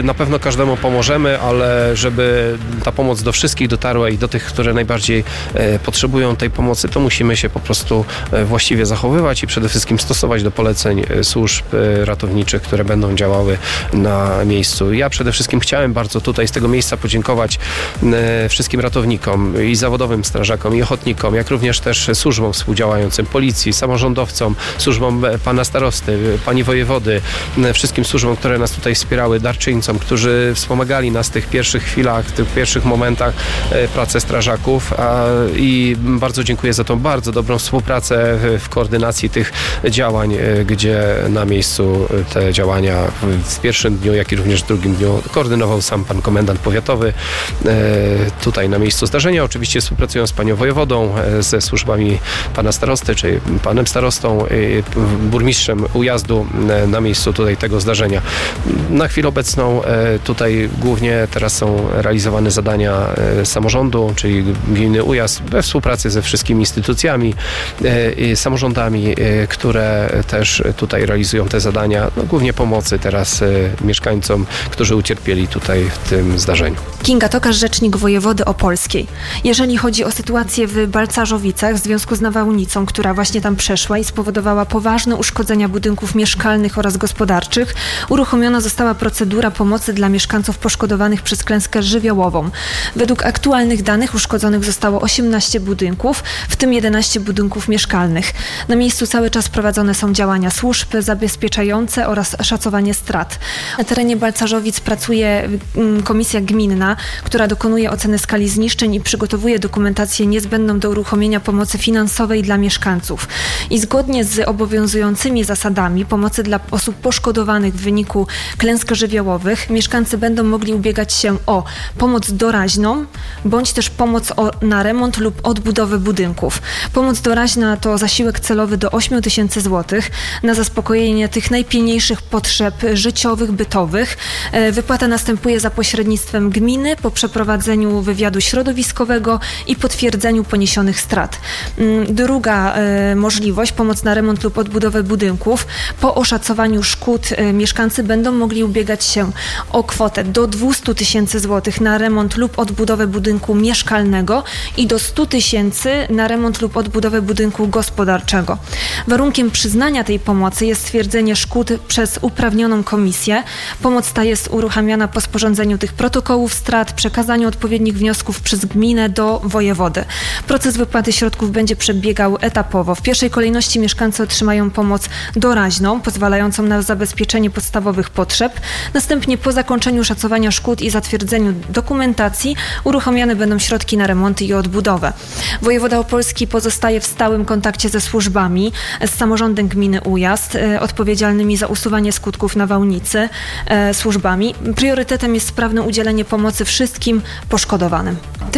Na pewno każdemu pomożemy, ale żeby ta pomoc do wszystkich dotarła i do tych, które najbardziej potrzebują tej pomocy, to musimy się po prostu właściwie zachowywać i przede wszystkim stosować do poleceń służb ratowniczych, które będą działały na miejscu. Ja przede wszystkim chciałem bardzo tutaj z tego miejsca podziękować wszystkim ratownikom i zawodowym strażakom i ochotnikom, jak również też służbom współdziałającym, policji, samorządowcom, służbom pana starosty, pani wojewody, wszystkim służbom, które nas tutaj wspierały, darczyńcom, którzy wspomagali nas w tych pierwszych chwilach, w tych pierwszych momentach pracy strażaków i bardzo dziękuję za tą bardzo dobrą współpracę w koordynacji tych działań, gdzie na miejscu te działania w pierwszym dniu, jak i również w drugim dniu koordynował sam pan komendant powiatowy tutaj na miejscu zdarzenia. Oczywiście współpracując z panią wojewodą, ze służbami pana starosty, czy panem starostą, burmistrzem Ujazdu na miejscu tutaj tego zdarzenia. Na chwilę obecną tutaj głównie teraz są realizowane zadania samorządu, czyli gminy Ujazd we współpracy ze wszystkimi instytucjami i samorządami, które też tutaj realizują te zadania, głównie pomocy teraz mieszkańcom, którzy ucierpieli tutaj w tym zdarzeniu. Kinga Tokarz, rzecznik wojewody opolskiej. Jeżeli chodzi o sytuację w Balcarzowicach w związku z nawałnicą, która właśnie tam przeszła i spowodowała poważne uszkodzenia budynków mieszkalnych oraz gospodarczych, uruchomiona została procedura pomocy dla mieszkańców poszkodowanych przez klęskę żywiołową. Według aktualnych danych uszkodzonych zostało 18 budynków, w tym 11 budynków mieszkalnych. Na miejscu cały czas prowadzone są działania służb zabezpieczające oraz szacowanie strat. Na terenie Balcarzowic pracuje komisja gminna, która dokonuje oceny skali zniszczeń i przygotowuje dokumentację niezbędną do uruchomienia pomocy finansowej dla mieszkańców. I zgodnie z obowiązującymi zasadami pomocy dla osób poszkodowanych w wyniku klęsk żywiołowych mieszkańcy będą mogli ubiegać się o pomoc doraźną bądź też pomoc na remont lub odbudowę budynków. Pomoc doraźna to zasiłek celowy do 8 000 złotych na zaspokojenie tych najpilniejszych potrzeb życiowych, bytowych. Wypłata następuje za pośrednictwem gminy po przeprowadzeniu wywiadu środowiskowego i potwierdzeniu poniesionych strat. Druga możliwość, pomoc na remont lub odbudowę budynków. Po oszacowaniu szkód mieszkańcy będą mogli ubiegać się o kwotę do 200 000 złotych na remont lub odbudowę budynku mieszkalnego i do 100 000 na remont lub odbudowę budynku gospodarczego. Warunkiem przyznania tej pomocy jest stwierdzenie szkód przez uprawnioną komisję. Pomoc ta jest uruchamiana po sporządzeniu tych protokołów strat, przekazaniu odpowiednich wniosków przez gminę do wojewody. Proces wypłaty środków będzie przebiegał etapowo. W pierwszej kolejności mieszkańcy otrzymają pomoc doraźną, pozwalającą na zabezpieczenie podstawowych potrzeb. Następnie po zakończeniu szacowania szkód i zatwierdzeniu dokumentacji uruchamiane będą środki na remonty i odbudowę. Wojewoda opolski pozostaje w stałym kontakcie ze służbami, z samorządem gminy Ujazd, odpowiedzialnymi za usuwanie skutków nawałnicy, służbami. Priorytetem jest sprawne udzielenie pomocy wszystkim poszkodowanym.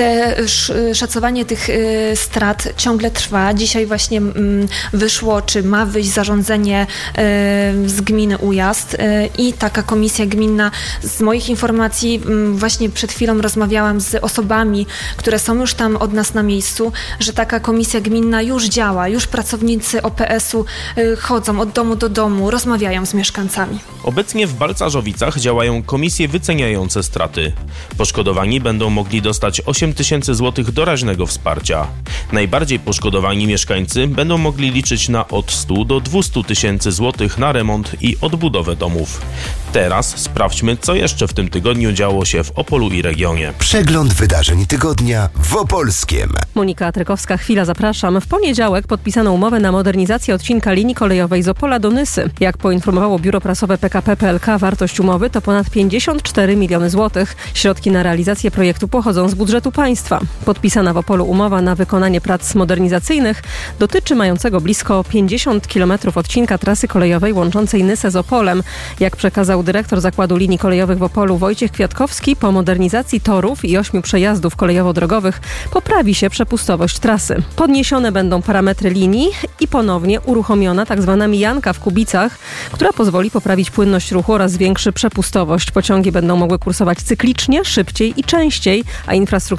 Szacowanie tych strat ciągle trwa. Dzisiaj właśnie wyszło, czy ma wyjść zarządzenie z gminy Ujazd i taka komisja gminna, z moich informacji, właśnie przed chwilą rozmawiałam z osobami, które są już tam od nas na miejscu, że taka komisja gminna już działa, już pracownicy OPS-u chodzą od domu do domu, rozmawiają z mieszkańcami. Obecnie w Balcarzowicach działają komisje wyceniające straty. Poszkodowani będą mogli dostać 8 000 złotych doraźnego wsparcia. Najbardziej poszkodowani mieszkańcy będą mogli liczyć na od 100 do 200 000 złotych na remont i odbudowę domów. Teraz sprawdźmy, co jeszcze w tym tygodniu działo się w Opolu i regionie. Przegląd wydarzeń tygodnia w Opolskiem. Monika Trykowska, chwila, zapraszam. W poniedziałek podpisano umowę na modernizację odcinka linii kolejowej z Opola do Nysy. Jak poinformowało biuro prasowe PKP PLK, wartość umowy to ponad 54 miliony złotych. Środki na realizację projektu pochodzą z budżetu państwa. Podpisana w Opolu umowa na wykonanie prac modernizacyjnych dotyczy mającego blisko 50 km odcinka trasy kolejowej łączącej Nysę z Opolem. Jak przekazał dyrektor Zakładu Linii Kolejowych w Opolu Wojciech Kwiatkowski, po modernizacji torów i 8 przejazdów kolejowo-drogowych poprawi się przepustowość trasy. Podniesione będą parametry linii i ponownie uruchomiona tzw. mijanka w Kubicach, która pozwoli poprawić płynność ruchu oraz zwiększy przepustowość. Pociągi będą mogły kursować cyklicznie, szybciej i częściej, a infrastruktura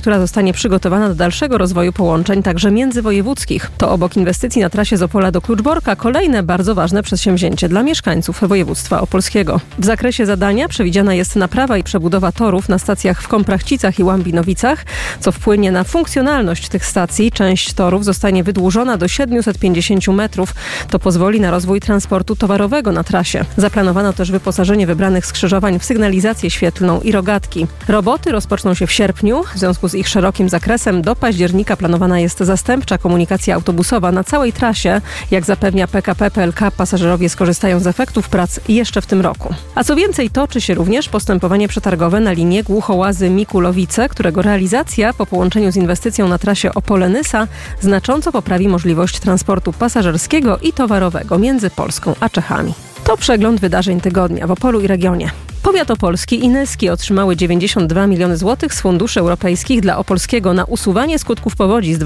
infrastruktura zostanie przygotowana do dalszego rozwoju połączeń, także międzywojewódzkich. To obok inwestycji na trasie z Opola do Kluczborka kolejne bardzo ważne przedsięwzięcie dla mieszkańców województwa opolskiego. W zakresie zadania przewidziana jest naprawa i przebudowa torów na stacjach w Komprachcicach i Łambinowicach, co wpłynie na funkcjonalność tych stacji. Część torów zostanie wydłużona do 750 metrów. To pozwoli na rozwój transportu towarowego na trasie. Zaplanowano też wyposażenie wybranych skrzyżowań w sygnalizację świetlną i rogatki. Roboty rozpoczną się w sierpniu. W związku z ich szerokim zakresem do października planowana jest zastępcza komunikacja autobusowa na całej trasie. Jak zapewnia PKP PLK, pasażerowie skorzystają z efektów prac jeszcze w tym roku. A co więcej, toczy się również postępowanie przetargowe na linię Głuchołazy-Mikulowice, którego realizacja po połączeniu z inwestycją na trasie Opole-Nysa znacząco poprawi możliwość transportu pasażerskiego i towarowego między Polską a Czechami. To przegląd wydarzeń tygodnia w Opolu i regionie. Powiat opolski i Nyski otrzymały 92 miliony złotych z funduszy europejskich dla Opolskiego na usuwanie skutków powodzi z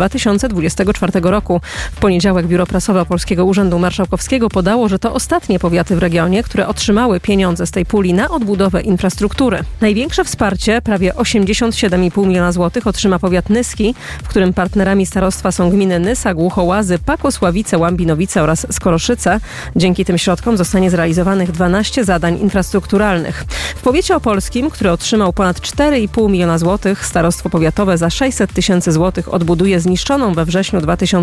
2024 roku. W poniedziałek Biuro Prasowe Opolskiego Urzędu Marszałkowskiego podało, że to ostatnie powiaty w regionie, które otrzymały pieniądze z tej puli na odbudowę infrastruktury. Największe wsparcie, prawie 87,5 miliona złotych, otrzyma powiat nyski, w którym partnerami starostwa są gminy Nysa, Głuchołazy, Pakosławice, Łambinowice oraz Skoroszyce. Dzięki tym środkom zostanie zrealizowanych 12 zadań infrastrukturalnych. W powiecie opolskim, który otrzymał ponad 4,5 miliona złotych, starostwo powiatowe za 600 tysięcy złotych odbuduje zniszczoną we wrześniu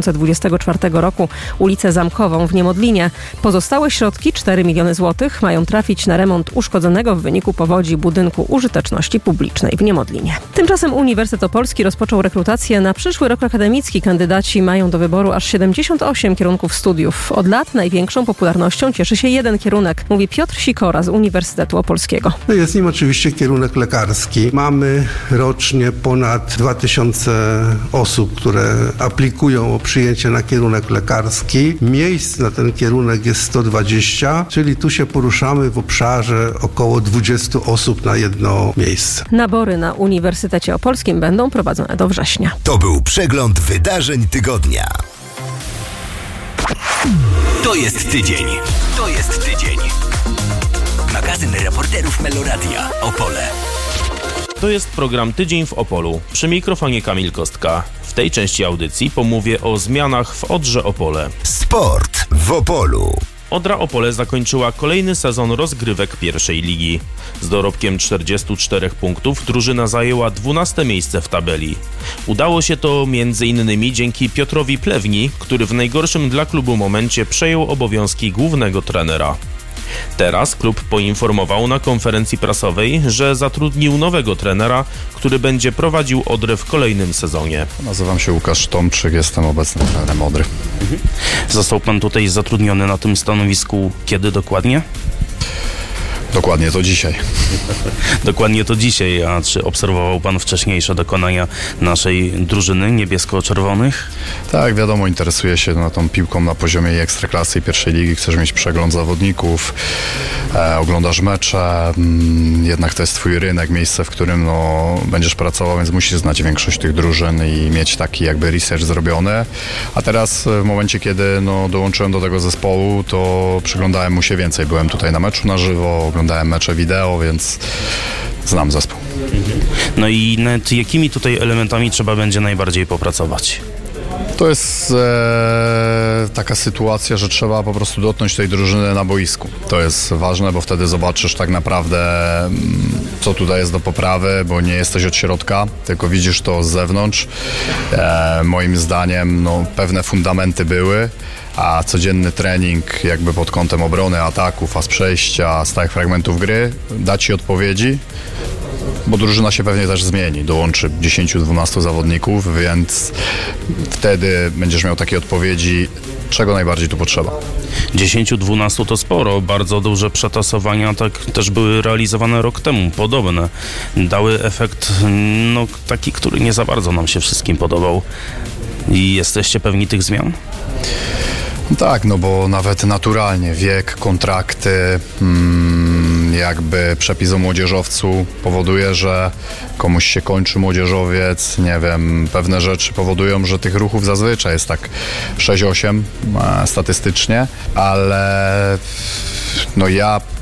2024 roku ulicę Zamkową w Niemodlinie. Pozostałe środki, 4 miliony złotych, mają trafić na remont uszkodzonego w wyniku powodzi budynku użyteczności publicznej w Niemodlinie. Tymczasem Uniwersytet Opolski rozpoczął rekrutację na przyszły rok akademicki. Kandydaci mają do wyboru aż 78 kierunków studiów. Od lat największą popularnością cieszy się jeden kierunek, mówi Piotr Sikora z Uniwersytetu Opolskiego. No jest nim oczywiście kierunek lekarski. Mamy rocznie ponad 2000 osób, które aplikują o przyjęcie na kierunek lekarski. Miejsc na ten kierunek jest 120, czyli tu się poruszamy w obszarze około 20 osób na jedno miejsce. Nabory na Uniwersytecie Opolskim będą prowadzone do września. To był przegląd wydarzeń tygodnia. To jest tydzień. To jest tydzień. Magazyn reporterów Meloradia Opole. To jest program Tydzień w Opolu. Przy mikrofonie Kamil Kostka. W tej części audycji pomówię o zmianach w Odrze Opole. Sport w Opolu. Odra Opole zakończyła kolejny sezon rozgrywek pierwszej ligi. Z dorobkiem 44 punktów drużyna zajęła 12 miejsce w tabeli. Udało się to m.in. dzięki Piotrowi Plewni, który w najgorszym dla klubu momencie przejął obowiązki głównego trenera. Teraz klub poinformował na konferencji prasowej, że zatrudnił nowego trenera, który będzie prowadził Odrę w kolejnym sezonie. Nazywam się Łukasz Tomczyk, jestem obecnym trenerem Odry. Został pan tutaj zatrudniony na tym stanowisku kiedy dokładnie? Dokładnie to dzisiaj. Dokładnie to dzisiaj. A czy obserwował pan wcześniejsze dokonania naszej drużyny niebiesko-czerwonych? Tak, wiadomo, interesuję się tą piłką na poziomie Ekstraklasy i pierwszej ligi. Chcesz mieć przegląd zawodników, oglądasz mecze, jednak to jest twój rynek, miejsce, w którym będziesz pracował, więc musisz znać większość tych drużyn i mieć taki jakby research zrobiony. A teraz w momencie, kiedy dołączyłem do tego zespołu, to przyglądałem mu się więcej. Byłem tutaj na meczu na żywo, oglądałem mecze wideo, więc znam zespół. No i nad jakimi tutaj elementami trzeba będzie najbardziej popracować? To jest taka sytuacja, że trzeba po prostu dotknąć tej drużyny na boisku. To jest ważne, bo wtedy zobaczysz tak naprawdę, co tutaj jest do poprawy, bo nie jesteś od środka, tylko widzisz to z zewnątrz. Moim zdaniem pewne fundamenty były, a codzienny trening jakby pod kątem obrony, ataków, faz przejścia, stałych fragmentów gry da ci odpowiedzi, bo drużyna się pewnie też zmieni, dołączy 10-12 zawodników, więc wtedy będziesz miał takie odpowiedzi, czego najbardziej tu potrzeba. 10-12 to sporo, bardzo duże przetasowania tak też były realizowane rok temu, podobne. Dały efekt taki, który nie za bardzo nam się wszystkim podobał. I jesteście pewni tych zmian? Tak, bo nawet naturalnie wiek, kontrakty, jakby przepis o młodzieżowcu powoduje, że komuś się kończy młodzieżowiec, nie wiem, pewne rzeczy powodują, że tych ruchów zazwyczaj jest tak 6-8 statystycznie, ale ja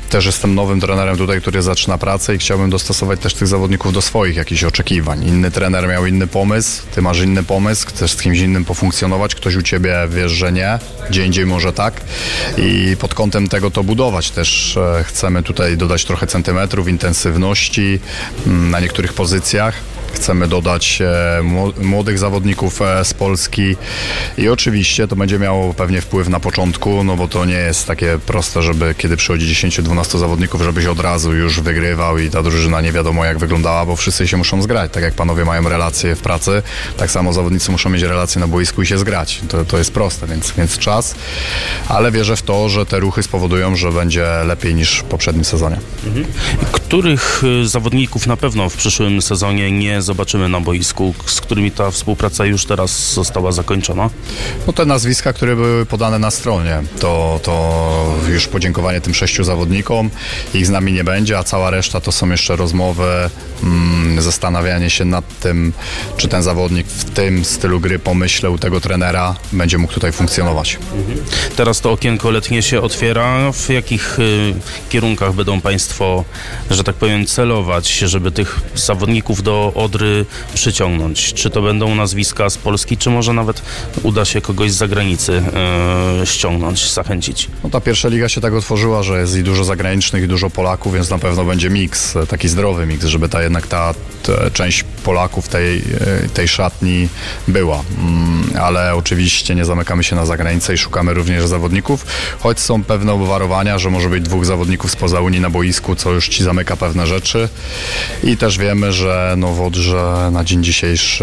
też jestem nowym trenerem tutaj, który zaczyna pracę i chciałbym dostosować też tych zawodników do swoich jakichś oczekiwań. Inny trener miał inny pomysł, ty masz inny pomysł, chcesz z kimś innym pofunkcjonować, ktoś u ciebie wiesz, że nie, gdzie indziej może tak i pod kątem tego to budować. Też chcemy tutaj dodać trochę centymetrów, intensywności na niektórych pozycjach. Chcemy dodać młodych zawodników z Polski i oczywiście to będzie miało pewnie wpływ na początku, no bo to nie jest takie proste, żeby kiedy przychodzi 10-12 zawodników, żebyś od razu już wygrywał i ta drużyna nie wiadomo jak wyglądała, bo wszyscy się muszą zgrać. Tak jak panowie mają relacje w pracy, tak samo zawodnicy muszą mieć relacje na boisku i się zgrać. To jest proste, więc czas, ale wierzę w to, że te ruchy spowodują, że będzie lepiej niż w poprzednim sezonie. Których zawodników na pewno w przyszłym sezonie nie zobaczymy na boisku, z którymi ta współpraca już teraz została zakończona? No te nazwiska, które były podane na stronie, to już podziękowanie tym 6 zawodnikom, ich z nami nie będzie, a cała reszta to są jeszcze rozmowy, zastanawianie się nad tym, czy ten zawodnik w tym stylu gry pomyśle u tego trenera będzie mógł tutaj funkcjonować. Teraz to okienko letnie się otwiera. W jakich kierunkach będą Państwo, że tak powiem, celować, żeby tych zawodników do Odry przyciągnąć? Czy to będą nazwiska z Polski, czy może nawet uda się kogoś z zagranicy ściągnąć, zachęcić? No ta pierwsza liga się tak otworzyła, że jest i dużo zagranicznych, i dużo Polaków, więc na pewno będzie miks, taki zdrowy miks, żeby jednak ta część Polaków tej szatni była. Ale oczywiście nie zamykamy się na zagranicę i szukamy również zawodników, choć są pewne obwarowania, że może być 2 zawodników spoza Unii na boisku, co już ci zamyka pewne rzeczy i też wiemy, że w Odrze na dzień dzisiejszy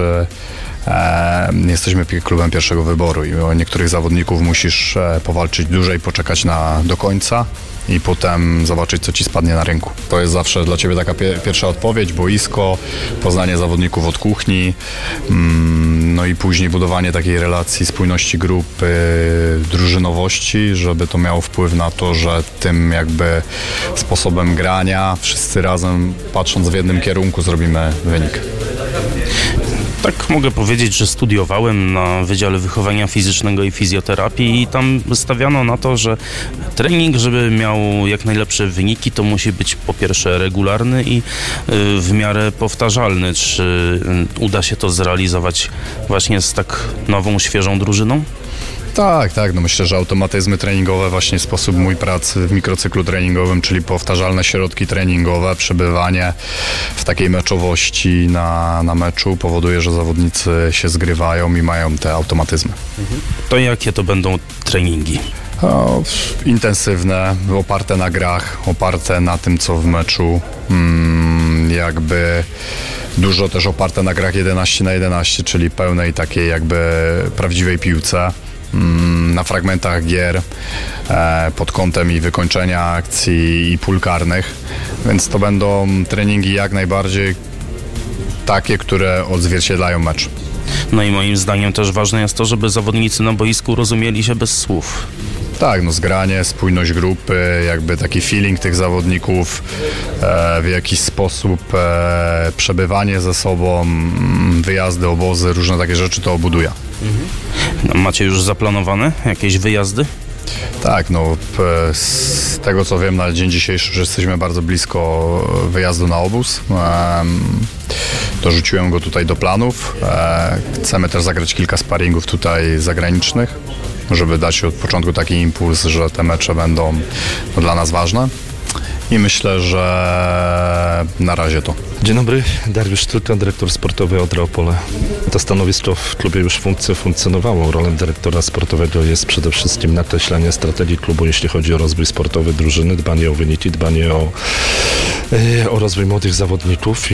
jesteśmy klubem pierwszego wyboru i o niektórych zawodników musisz powalczyć dłużej, poczekać do końca i potem zobaczyć, co ci spadnie na rynku. To jest zawsze dla ciebie taka pierwsza odpowiedź, boisko, poznanie zawodników od kuchni, no i później budowanie takiej relacji, spójności grupy, drużynowości, żeby to miało wpływ na to, że tym jakby sposobem grania wszyscy razem, patrząc w jednym kierunku, zrobimy wynik. Tak mogę powiedzieć, że studiowałem na Wydziale Wychowania Fizycznego i Fizjoterapii i tam stawiano na to, że trening, żeby miał jak najlepsze wyniki, to musi być po pierwsze regularny i w miarę powtarzalny. Czy uda się to zrealizować właśnie z tak nową, świeżą drużyną? Tak, myślę, że automatyzmy treningowe, właśnie sposób mój pracy w mikrocyklu treningowym, czyli powtarzalne środki treningowe, przebywanie w takiej meczowości na meczu powoduje, że zawodnicy się zgrywają i mają te automatyzmy. To jakie to będą treningi? Intensywne, oparte na grach, oparte na tym, co w meczu, jakby dużo też oparte na grach 11-11, czyli pełnej takiej jakby prawdziwej piłce. Na fragmentach gier pod kątem i wykończenia akcji i pól karnych, więc to będą treningi jak najbardziej takie, które odzwierciedlają mecz. No i moim zdaniem też ważne jest to, żeby zawodnicy na boisku rozumieli się bez słów. Tak, zgranie, spójność grupy, jakby taki feeling tych zawodników, w jakiś sposób przebywanie ze sobą, wyjazdy, obozy, różne takie rzeczy to buduje. Macie już zaplanowane jakieś wyjazdy? Tak, z tego co wiem na dzień dzisiejszy, że jesteśmy bardzo blisko wyjazdu na obóz. Dorzuciłem go tutaj do planów. Chcemy też zagrać kilka sparingów tutaj zagranicznych, żeby dać od początku taki impuls, że te mecze będą dla nas ważne. I myślę, że na razie to. Dzień dobry, Dariusz Trylka, dyrektor sportowy Odra Opole. To stanowisko w klubie już funkcjonowało. Rolą dyrektora sportowego jest przede wszystkim nakreślanie strategii klubu, jeśli chodzi o rozwój sportowy drużyny, dbanie o wyniki, dbanie o rozwój młodych zawodników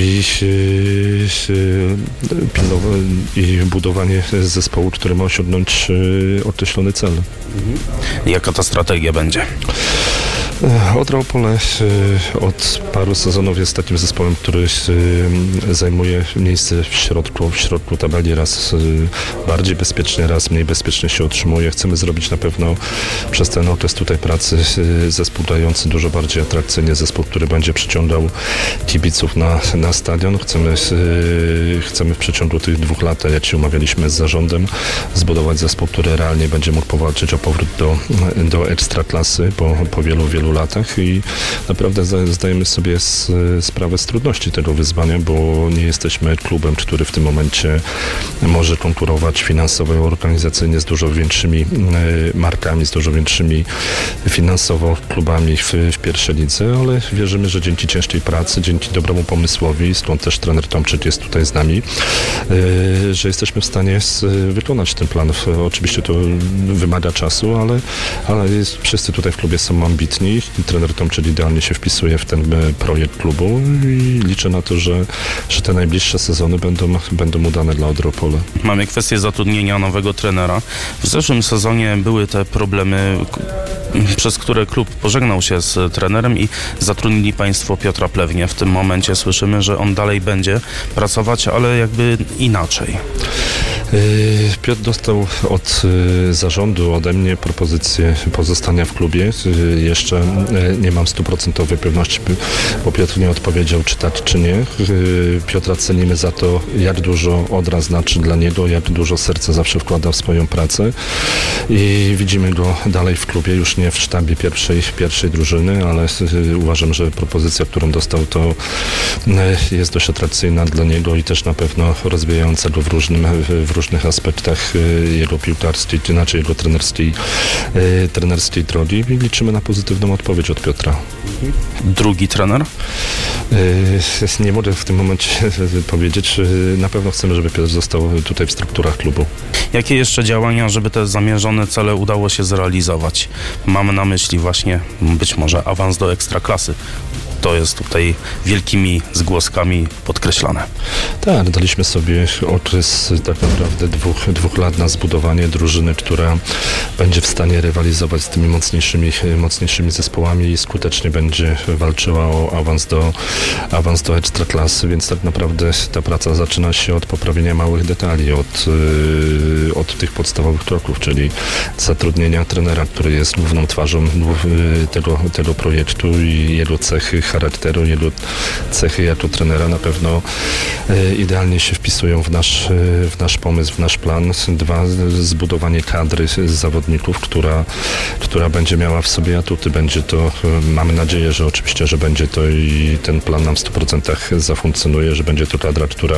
i budowanie zespołu, który ma osiągnąć określony cel. Jaka ta strategia będzie? Odra Opole od paru sezonów jest takim zespołem, który zajmuje miejsce w środku tabeli, raz bardziej bezpiecznie, raz mniej bezpiecznie się utrzymuje. Chcemy zrobić na pewno przez ten okres tutaj pracy zespół dający dużo bardziej atrakcyjnie, zespół, który będzie przyciągał kibiców na stadion. Chcemy w przeciągu tych 2 lat, jak się umawialiśmy z zarządem, zbudować zespół, który realnie będzie mógł powalczyć o powrót do ekstraklasy po wielu wielu latach i naprawdę zdajemy sobie sprawę z trudności tego wyzwania, bo nie jesteśmy klubem, który w tym momencie może konkurować finansowo i organizacyjnie z dużo większymi markami, z dużo większymi finansowo klubami w pierwszej lidze, ale wierzymy, że dzięki ciężkiej pracy, dzięki dobremu pomysłowi, stąd też trener Tomczyk jest tutaj z nami, że jesteśmy w stanie wykonać ten plan. Oczywiście to wymaga czasu, ale wszyscy tutaj w klubie są ambitni. Trener Tomczyk idealnie się wpisuje w ten projekt klubu i liczę na to, że te najbliższe sezony będą udane dla Odry Opole. Mamy kwestię zatrudnienia nowego trenera. W zeszłym sezonie były te problemy, przez które klub pożegnał się z trenerem i zatrudnili Państwo Piotra Plewnię. W tym momencie słyszymy, że on dalej będzie pracować, ale jakby inaczej. Piotr dostał od zarządu, ode mnie propozycję pozostania w klubie. Jeszcze nie mam 100% pewności, bo Piotr nie odpowiedział, czy tak, czy nie. Piotra cenimy za to, jak dużo Odra znaczy dla niego, jak dużo serca zawsze wkłada w swoją pracę i widzimy go dalej w klubie, już nie w sztabie pierwszej drużyny, ale uważam, że propozycja, którą dostał, to jest dość atrakcyjna dla niego i też na pewno rozwijająca go w różnych aspektach jego piłkarskiej, czy inaczej jego trenerskiej drogi i liczymy na pozytywną odpowiedź od Piotra. Drugi trener? Nie mogę w tym momencie powiedzieć. Na pewno chcemy, żeby Piotr został tutaj w strukturach klubu. Jakie jeszcze działania, żeby te zamierzone cele udało się zrealizować? Mamy na myśli właśnie być może awans do Ekstraklasy. To jest tutaj wielkimi zgłoskami podkreślane. Tak, daliśmy sobie okres tak naprawdę dwóch lat na zbudowanie drużyny, która będzie w stanie rywalizować z tymi mocniejszymi zespołami i skutecznie będzie walczyła o awans do Ekstraklasy, więc tak naprawdę ta praca zaczyna się od poprawienia małych detali, od tych podstawowych kroków, czyli zatrudnienia trenera, który jest główną twarzą tego projektu i jego cechy charakteru, jego cechy jako trenera na pewno idealnie się wpisują w nasz pomysł, w nasz plan. 2, zbudowanie kadry zawodników, która będzie miała w sobie atuty. Będzie to, mamy nadzieję, że oczywiście, że będzie to i ten plan nam w 100% zafunkcjonuje, że będzie to kadra, która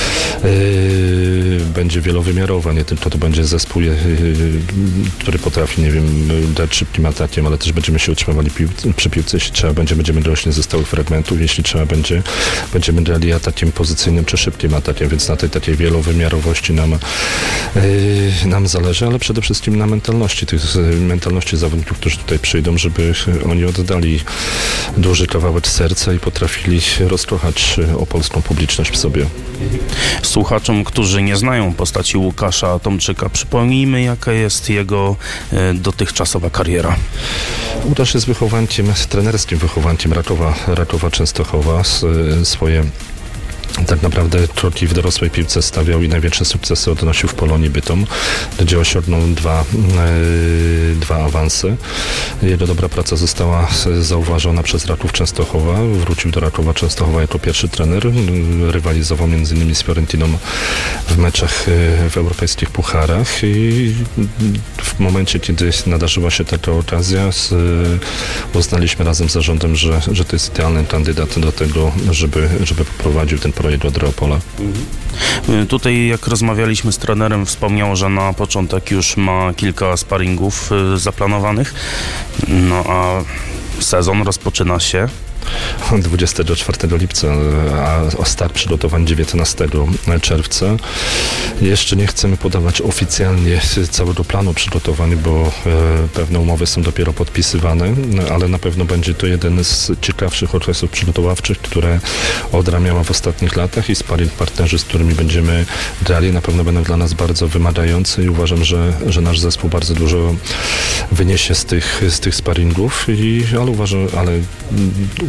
będzie wielowymiarowa, nie tylko to będzie zespół, który potrafi, nie wiem, dać szybkim atakiem, ale też będziemy się utrzymywali przy piłce, jeśli trzeba będziemy rośnie ze stałych fragmentów, jeśli trzeba będziemy grali atakiem pozycyjnym czy szybkim atakiem, więc na tej takiej wielowymiarowości nam zależy, ale przede wszystkim na mentalności zawodników, którzy tutaj przyjdą, żeby oni oddali duży kawałek serca i potrafili rozkochać opolską publiczność w sobie. Słuchaczom, którzy nie znają postaci Łukasza Tomczyka, przypomnijmy, jaka jest jego dotychczasowa kariera. Łukasz jest trenerskim wychowankiem Rakowa Częstochowa. Swoje tak naprawdę kroki w dorosłej piłce stawiał i największe sukcesy odnosił w Polonii Bytom, gdzie osiągnął dwa awanse. Jego dobra praca została zauważona przez Raków Częstochowa. Wrócił do Rakowa Częstochowa jako pierwszy trener. Rywalizował m.in. z Fiorentiną w meczach w europejskich pucharach i w momencie, kiedy nadarzyła się taka okazja, uznaliśmy razem z zarządem, że to jest idealny kandydat do tego, żeby poprowadził ten projekt Odry Opola. Tutaj jak rozmawialiśmy z trenerem, wspomniał, że na początek już ma kilka sparingów zaplanowanych, no a sezon rozpoczyna się 24 lipca, a start przygotowań 19 czerwca. Jeszcze nie chcemy podawać oficjalnie całego planu przygotowań, bo pewne umowy są dopiero podpisywane, ale na pewno będzie to jeden z ciekawszych okresów przygotowawczych, które Odra miała w ostatnich latach i sparring partnerzy, z którymi będziemy grali, na pewno będą dla nas bardzo wymagający i uważam, że nasz zespół bardzo dużo wyniesie z tych sparingów, ale uważam,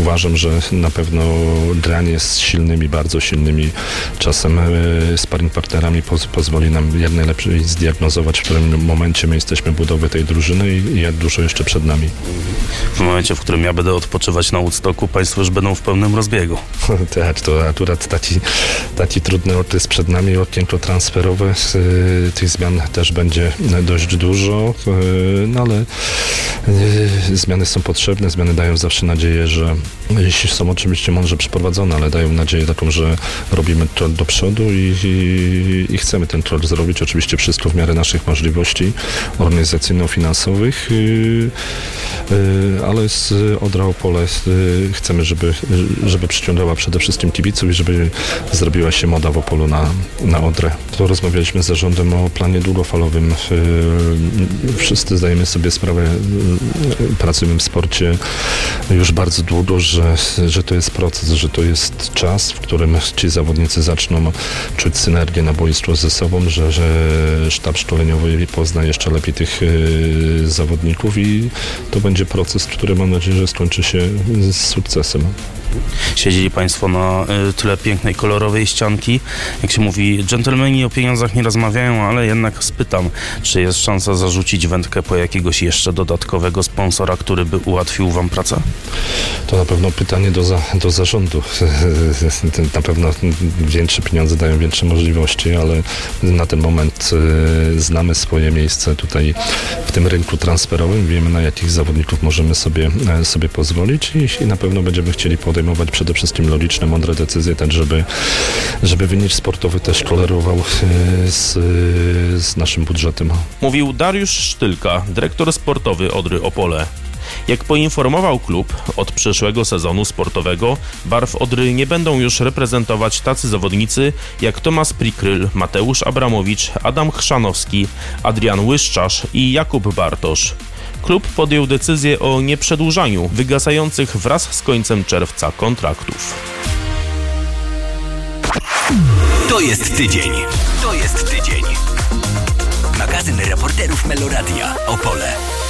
uważam, że na pewno granie z silnymi, bardzo silnymi czasem sparring partnerami pozwoli nam jak najlepiej zdiagnozować, w którym momencie my jesteśmy budowy tej drużyny i jak dużo jeszcze przed nami. W momencie, w którym ja będę odpoczywać na Woodstocku, państwo już będą w pełnym rozbiegu. Tak, to akurat taki trudny okres przed nami, okienko transferowe, tych zmian też będzie dość dużo, no ale zmiany są potrzebne, zmiany dają zawsze nadzieję, że jeśli są oczywiście mądrze przeprowadzone, ale dają nadzieję taką, że robimy krok do przodu i chcemy ten krok zrobić, oczywiście wszystko w miarę naszych możliwości organizacyjno-finansowych, ale z Odra Opole chcemy, żeby przyciągała przede wszystkim kibiców i żeby zrobiła się moda w Opolu na Odrę. To rozmawialiśmy z zarządem o planie długofalowym. Wszyscy zdajemy sobie sprawę, pracujemy w sporcie już bardzo długo, że to jest proces, że to jest czas, w którym ci zawodnicy zaczną czuć synergię na boisku ze sobą, że sztab szkoleniowy pozna jeszcze lepiej tych zawodników i to będzie proces, który mam nadzieję, że skończy się z sukcesem. Siedzieli państwo na tyle pięknej, kolorowej ścianki. Jak się mówi, dżentelmeni o pieniądzach nie rozmawiają, ale jednak spytam, czy jest szansa zarzucić wędkę po jakiegoś jeszcze dodatkowego sponsora, który by ułatwił wam pracę? To na pewno pytanie do zarządu. Na pewno większe pieniądze dają większe możliwości, ale na ten moment znamy swoje miejsce tutaj w tym rynku transferowym. Wiemy, na jakich zawodników możemy sobie pozwolić i na pewno będziemy chcieli podejmować przede wszystkim logiczne, mądre decyzje, tak żeby wynik sportowy też kolerował z naszym budżetem. Mówił Dariusz Sztylka, dyrektor sportowy Odry Opole. Jak poinformował klub, od przyszłego sezonu sportowego barw Odry nie będą już reprezentować tacy zawodnicy jak Tomasz Prikryl, Mateusz Abramowicz, Adam Chrzanowski, Adrian Łyszczarz i Jakub Bartosz. Klub podjął decyzję o nieprzedłużaniu wygasających wraz z końcem czerwca kontraktów. To jest tydzień. Magazyn reporterów Meloradia Opole.